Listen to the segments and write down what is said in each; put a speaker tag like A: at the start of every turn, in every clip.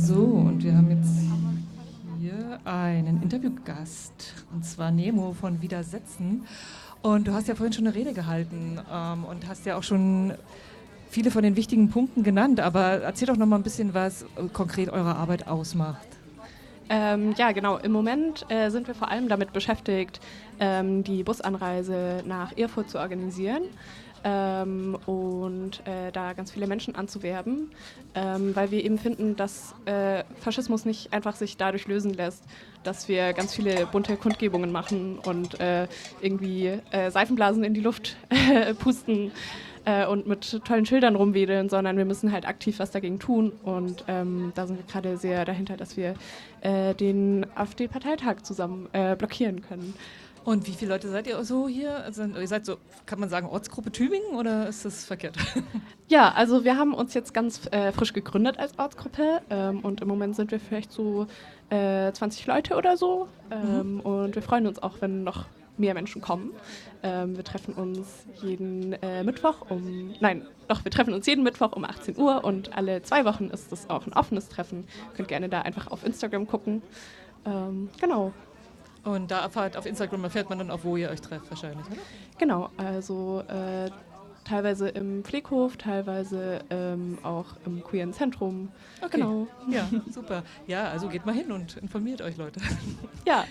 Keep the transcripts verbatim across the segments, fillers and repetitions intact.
A: So, und wir haben jetzt hier einen Interviewgast, und zwar Nemo von Widersetzen. Und du hast ja vorhin schon eine Rede gehalten ähm, und hast ja auch schon viele von den wichtigen Punkten genannt, aber erzähl doch noch mal ein bisschen, was konkret eure Arbeit ausmacht.
B: Ähm, ja, genau. Im Moment äh, sind wir vor allem damit beschäftigt, ähm, die Busanreise nach Erfurt zu organisieren. Ähm, und äh, da ganz viele Menschen anzuwerben, ähm, weil wir eben finden, dass äh, Faschismus nicht einfach sich dadurch lösen lässt, dass wir ganz viele bunte Kundgebungen machen und äh, irgendwie äh, Seifenblasen in die Luft pusten äh, und mit tollen Schildern rumwedeln, sondern wir müssen halt aktiv was dagegen tun. Und ähm, da sind wir gerade sehr dahinter, dass wir äh, den AfD-Parteitag zusammen äh, blockieren können.
A: Und wie viele Leute seid ihr so hier? Also ihr seid so, kann man sagen, Ortsgruppe Tübingen oder ist das verkehrt?
B: Ja, also wir haben uns jetzt ganz äh, frisch gegründet als Ortsgruppe ähm, und im Moment sind wir vielleicht so äh, zwanzig Leute oder so ähm, mhm. und wir freuen uns auch, wenn noch mehr Menschen kommen. Ähm, wir treffen uns jeden äh, Mittwoch um, nein, doch, wir treffen uns jeden Mittwoch um achtzehn Uhr und alle zwei Wochen ist das auch ein offenes Treffen. Ihr könnt gerne da einfach auf Instagram gucken. Ähm, genau.
A: Und da erfahrt, auf Instagram erfährt man dann auch, wo ihr euch trefft wahrscheinlich, oder?
B: Genau, also äh, teilweise im Pfleghof, teilweise ähm, auch im queeren Zentrum.
A: Okay. Genau. Ja, super. Ja, also geht mal hin und informiert euch, Leute.
B: Ja.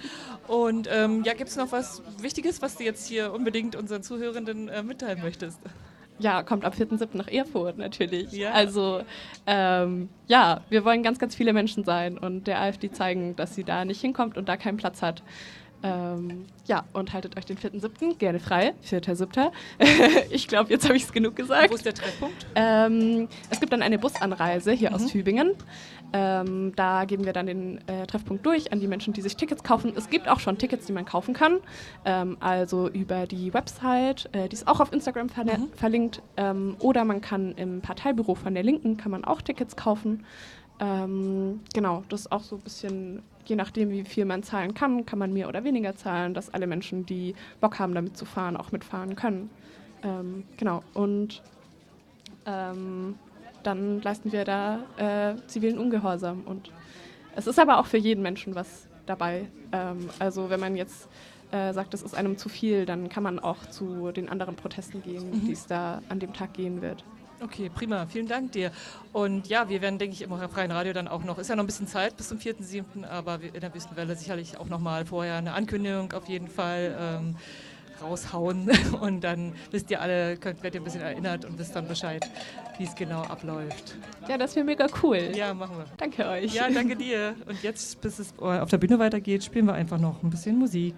A: Und ähm, ja, gibt es noch was Wichtiges, was du jetzt hier unbedingt unseren Zuhörenden äh, mitteilen möchtest?
B: Ja, kommt am vierten siebten nach Erfurt natürlich.
A: Ja.
B: Also ähm, ja, wir wollen ganz, ganz viele Menschen sein und der AfD zeigen, dass sie da nicht hinkommt und da keinen Platz hat. Ähm, ja, und haltet euch den vierten siebten gerne frei, vierter siebter Ich glaube, jetzt habe ich es genug gesagt.
A: Wo ist der Treffpunkt?
B: Ähm, es gibt dann eine Busanreise hier mhm. aus Tübingen. Ähm, da geben wir dann den äh, Treffpunkt durch an die Menschen, die sich Tickets kaufen. Es gibt auch schon Tickets, die man kaufen kann. Ähm, also über die Website, äh, die ist auch auf Instagram verle- mhm. verlinkt. Ähm, oder man kann im Parteibüro von der Linken kann man auch Tickets kaufen. Ähm, genau, das ist auch so ein bisschen, je nachdem, wie viel man zahlen kann, kann man mehr oder weniger zahlen, dass alle Menschen, die Bock haben, damit zu fahren, auch mitfahren können. Ähm, genau, und ähm, dann leisten wir da äh, zivilen Ungehorsam. Und es ist aber auch für jeden Menschen was dabei. Ähm, also wenn man jetzt äh, sagt, es ist einem zu viel, dann kann man auch zu den anderen Protesten gehen, mhm. die es da an dem Tag gehen wird.
A: Okay, prima. Vielen Dank dir. Und ja, wir werden, denke ich, im Freien Radio dann auch noch, ist ja noch ein bisschen Zeit bis zum vierten siebten aber in der Wüstenwelle sicherlich auch noch mal vorher eine Ankündigung auf jeden Fall ähm, raushauen. Und dann wisst ihr alle, könnt, werdet ihr ein bisschen erinnert und wisst dann Bescheid, wie es genau abläuft.
B: Ja, das wäre mega cool.
A: Ja, machen wir.
B: Danke euch.
A: Ja, danke dir. Und jetzt, bis es auf der Bühne weitergeht, spielen wir einfach noch ein bisschen Musik.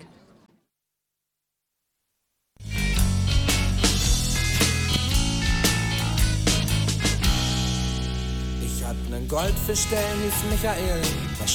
C: Einen Goldfisch, der hieß Michael.